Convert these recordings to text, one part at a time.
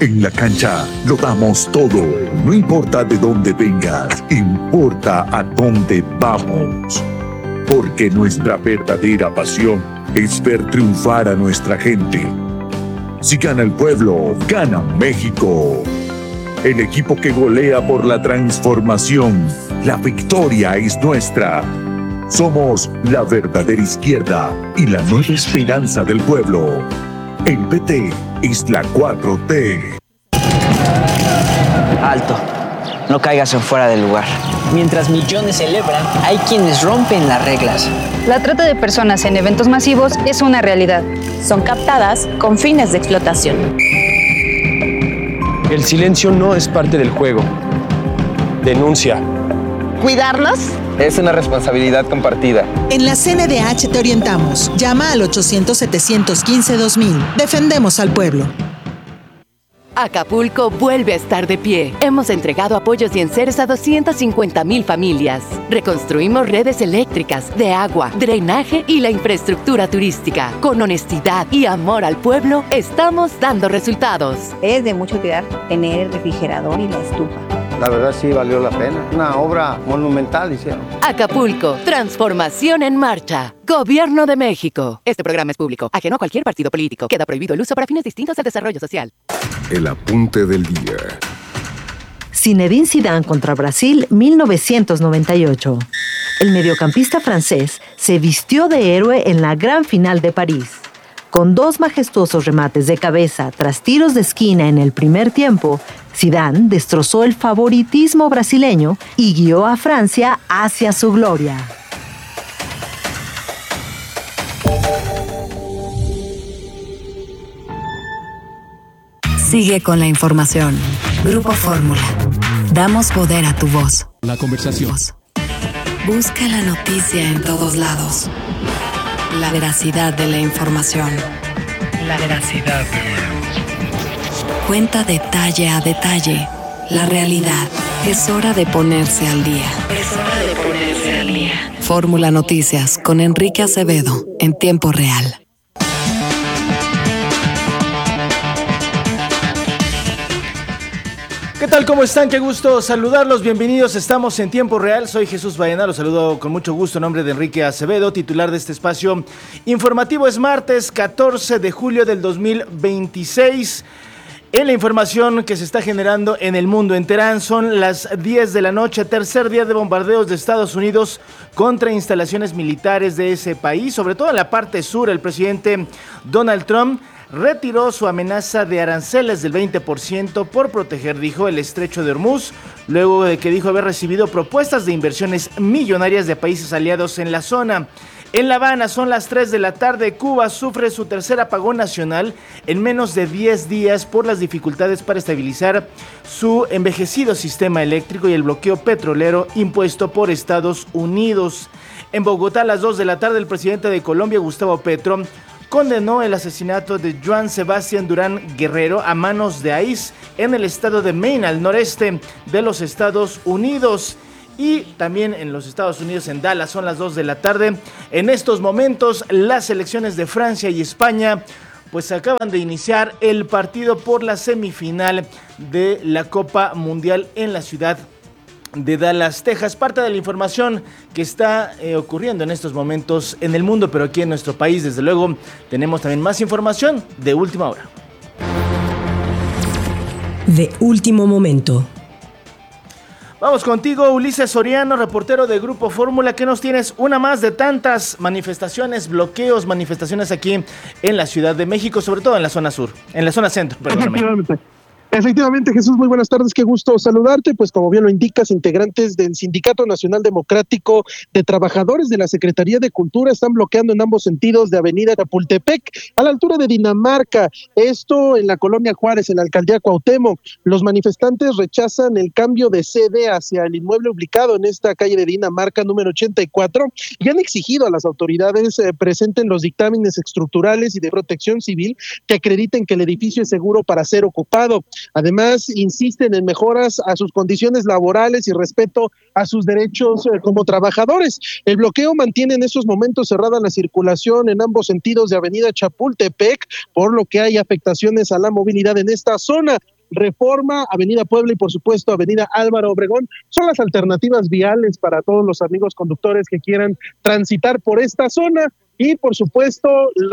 En la cancha lo damos todo, no importa de dónde vengas, importa a dónde vamos. Porque nuestra verdadera pasión es ver triunfar a nuestra gente. Si gana el pueblo, gana México. El equipo que golea por la transformación, la victoria es nuestra. Somos la verdadera izquierda y la nueva esperanza del pueblo. El PT es la 4T. Alto, no caigas en fuera del lugar. Mientras millones celebran, hay quienes rompen las reglas. La trata de personas en eventos masivos es una realidad. Son captadas con fines de explotación. El silencio no es parte del juego. Denuncia. ¿Cuidarnos? Es una responsabilidad compartida. En la CNDH te orientamos. Llama al 800-715-2000. Defendemos al pueblo. Acapulco vuelve a estar de pie. Hemos entregado apoyos y enseres a 250,000 familias. Reconstruimos redes eléctricas, de agua, drenaje y la infraestructura turística. Con honestidad y amor al pueblo, estamos dando resultados. Es de mucha utilidad tener el refrigerador y la estufa. La verdad sí valió la pena. Una obra monumental hicieron. Acapulco, transformación en marcha. Gobierno de México. Este programa es público, ajeno a cualquier partido político. Queda prohibido el uso para fines distintos al desarrollo social. El apunte del día. Zinedine Zidane contra Brasil, 1998. El mediocampista francés se vistió de héroe en la gran final de París. Con 2 majestuosos remates de cabeza tras tiros de esquina en el primer tiempo, Zidane destrozó el favoritismo brasileño y guió a Francia hacia su gloria. Sigue con la información. Grupo Fórmula. Damos poder a tu voz. La conversación. Busca la noticia en todos lados. La veracidad de la información. La veracidad. Cuenta detalle a detalle la realidad. Es hora de ponerse al día. Fórmula Noticias con Enrique Acevedo en tiempo real. ¿Qué tal? ¿Cómo están? Qué gusto saludarlos. Bienvenidos. Estamos en tiempo real. Soy Jesús Baena. Los saludo con mucho gusto en nombre de Enrique Acevedo, titular de este espacio informativo. Es martes 14 de julio del 2026. En la información que se está generando en el mundo en Teherán son las 10 de la noche, tercer día de bombardeos de Estados Unidos contra instalaciones militares de ese país, sobre todo en la parte sur. El presidente Donald Trump retiró su amenaza de aranceles del 20% por proteger, dijo, el estrecho de Hormuz, luego de que dijo haber recibido propuestas de inversiones millonarias de países aliados en la zona. En La Habana son las 3 de la tarde. Cuba sufre su tercer apagón nacional en menos de 10 días por las dificultades para estabilizar su envejecido sistema eléctrico y el bloqueo petrolero impuesto por Estados Unidos. En Bogotá a las 2 de la tarde el presidente de Colombia, Gustavo Petro, condenó el asesinato de Joan Sebastián Durán Guerrero a manos de ICE en el estado de Maine, al noreste de los Estados Unidos. Y también en los Estados Unidos, en Dallas, son las 2 de la tarde. En estos momentos, las selecciones de Francia y España pues acaban de iniciar el partido por la semifinal de la Copa Mundial en la ciudad de Dallas, Texas. Parte de la información que está ocurriendo en estos momentos en el mundo, pero aquí en nuestro país, desde luego, tenemos también más información de última hora. De último momento. Vamos contigo, Ulises Soriano, reportero de Grupo Fórmula. ¿Qué nos tienes? Una más de tantas manifestaciones, bloqueos, manifestaciones aquí en la Ciudad de México, sobre todo en la zona sur, en la zona centro, perdóname. Efectivamente, Jesús, muy buenas tardes, qué gusto saludarte. Pues como bien lo indicas, integrantes del Sindicato Nacional Democrático de Trabajadores de la Secretaría de Cultura están bloqueando en ambos sentidos de Avenida Chapultepec, a la altura de Dinamarca, esto en la Colonia Juárez, en la Alcaldía Cuauhtémoc. Los manifestantes rechazan el cambio de sede hacia el inmueble ubicado en esta calle de Dinamarca, número 84, y han exigido a las autoridades presenten los dictámenes estructurales y de protección civil que acrediten que el edificio es seguro para ser ocupado. Además, insisten en mejoras a sus condiciones laborales y respeto a sus derechos como trabajadores. El bloqueo mantiene en estos momentos cerrada la circulación en ambos sentidos de Avenida Chapultepec, por lo que hay afectaciones a la movilidad en esta zona. Reforma, Avenida Puebla y por supuesto Avenida Álvaro Obregón son las alternativas viales para todos los amigos conductores que quieran transitar por esta zona. Y por supuesto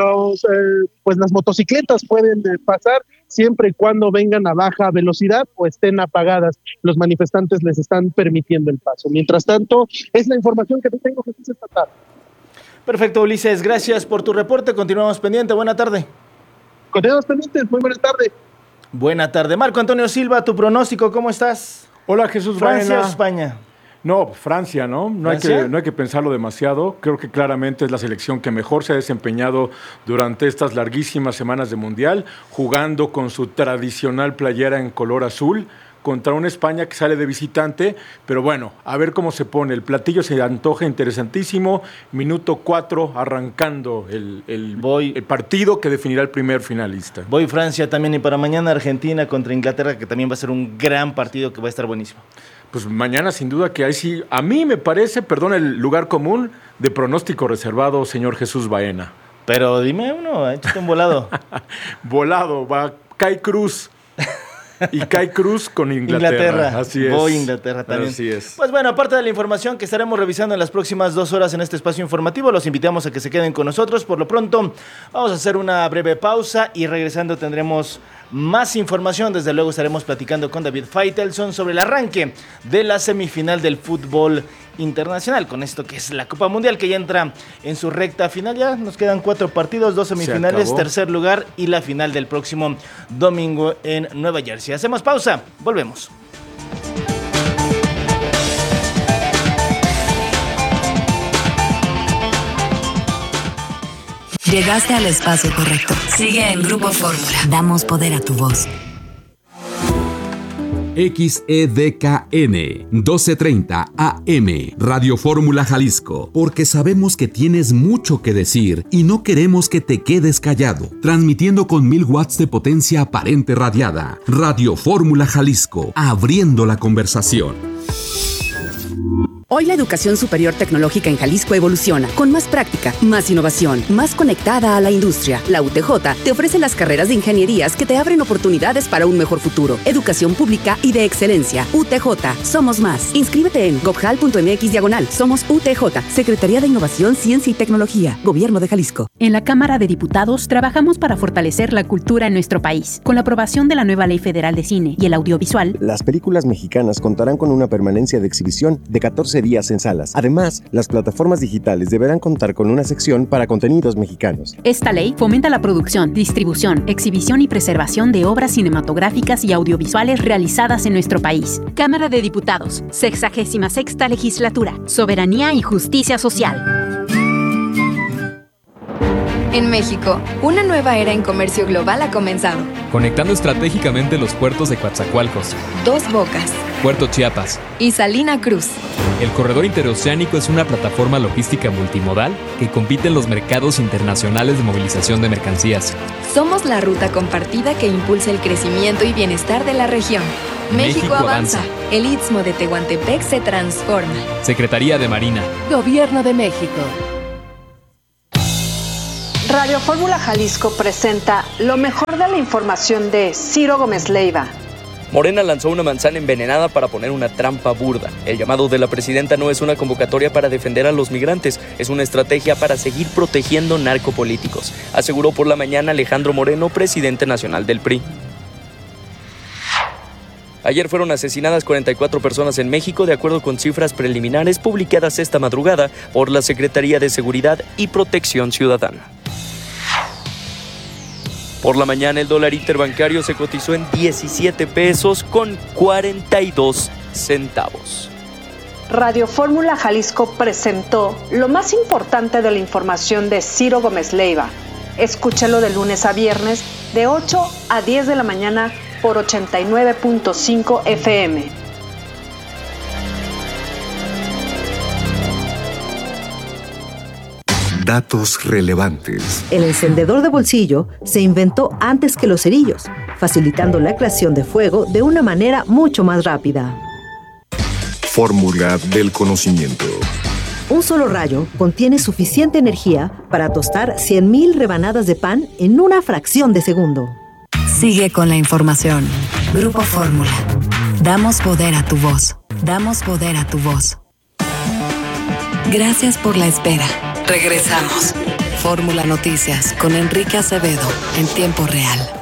las motocicletas pueden pasar siempre y cuando vengan a baja velocidad o estén apagadas. Los manifestantes les están permitiendo el paso. Mientras tanto, es la información que te tengo, Jesús, esta tarde. Perfecto, Ulises, gracias por tu reporte. Continuamos pendiente. Buena tarde. Continuamos pendientes. Muy buena tarde. Buena tarde. Marco Antonio Silva, tu pronóstico, ¿cómo estás? Hola, Jesús ¿Francia Baena. o España? No, Francia, ¿no? No hay que pensarlo demasiado. Creo que claramente es la selección que mejor se ha desempeñado durante estas larguísimas semanas de Mundial, jugando con su tradicional playera en color azul contra una España que sale de visitante, pero bueno, a ver cómo se pone. El platillo se antoja interesantísimo. Minuto 4, arrancando el partido que definirá el primer finalista. Voy Francia también, y para mañana Argentina contra Inglaterra, que también va a ser un gran partido que va a estar buenísimo. Pues mañana sin duda que ahí sí, a mí me parece, perdón, el lugar común de pronóstico reservado, señor Jesús Baena. Pero dime uno, échate un volado. Volado, va Kai Cruz. Y Kai Cruz con Inglaterra. Así es. Voy Inglaterra también. Así es. Pues bueno, aparte de la información que estaremos revisando en las próximas 2 horas en este espacio informativo, los invitamos a que se queden con nosotros. Por lo pronto, vamos a hacer una breve pausa y regresando tendremos más información. Desde luego estaremos platicando con David Faitelson sobre el arranque de la semifinal del fútbol internacional, con esto que es la Copa Mundial, que ya entra en su recta final. Ya nos quedan 4 partidos, 2 semifinales, tercer lugar y la final del próximo domingo en Nueva Jersey. Hacemos pausa, volvemos. Llegaste al espacio correcto. Sigue en Grupo Fórmula. Damos poder a tu voz. XEDKN 1230 AM Radio Fórmula Jalisco, porque sabemos que tienes mucho que decir y no queremos que te quedes callado. Transmitiendo con 1000 watts de potencia aparente radiada. Radio Fórmula Jalisco, abriendo la conversación. Hoy la educación superior tecnológica en Jalisco evoluciona, con más práctica, más innovación, más conectada a la industria. La UTJ te ofrece las carreras de ingenierías que te abren oportunidades para un mejor futuro. Educación pública y de excelencia. UTJ, somos más. Inscríbete en gobjal.mx/. Somos UTJ, Secretaría de Innovación, Ciencia y Tecnología, Gobierno de Jalisco. En la Cámara de Diputados trabajamos para fortalecer la cultura en nuestro país. Con la aprobación de la nueva Ley Federal de Cine y el Audiovisual, las películas mexicanas contarán con una permanencia de exhibición de 14 días en salas. Además, las plataformas digitales deberán contar con una sección para contenidos mexicanos. Esta ley fomenta la producción, distribución, exhibición y preservación de obras cinematográficas y audiovisuales realizadas en nuestro país. Cámara de Diputados, 66ª Legislatura, Soberanía y Justicia Social. En México, una nueva era en comercio global ha comenzado. Conectando estratégicamente los puertos de Coatzacoalcos, Dos Bocas, Puerto Chiapas y Salina Cruz. El corredor interoceánico es una plataforma logística multimodal que compite en los mercados internacionales de movilización de mercancías. Somos la ruta compartida que impulsa el crecimiento y bienestar de la región. México avanza. El Istmo de Tehuantepec se transforma. Secretaría de Marina. Gobierno de México. Radio Fórmula Jalisco presenta lo mejor de la información de Ciro Gómez Leiva. Morena lanzó una manzana envenenada para poner una trampa burda. El llamado de la presidenta no es una convocatoria para defender a los migrantes, es una estrategia para seguir protegiendo narcopolíticos, aseguró por la mañana Alejandro Moreno, presidente nacional del PRI. Ayer fueron asesinadas 44 personas en México, de acuerdo con cifras preliminares publicadas esta madrugada por la Secretaría de Seguridad y Protección Ciudadana. Por la mañana el dólar interbancario se cotizó en 17 pesos con 42 centavos. Radio Fórmula Jalisco presentó lo más importante de la información de Ciro Gómez Leiva. Escúchalo de lunes a viernes de 8 a 10 de la mañana por 89.5 FM. Datos relevantes. El encendedor de bolsillo se inventó antes que los cerillos, facilitando la creación de fuego de una manera mucho más rápida. Fórmula del conocimiento. Un solo rayo contiene suficiente energía para tostar 100.000 rebanadas de pan en una fracción de segundo. Sigue con la información. Grupo Fórmula. Damos poder a tu voz. Damos poder a tu voz. Gracias por la espera. Regresamos. Fórmula Noticias con Enrique Acevedo en tiempo real.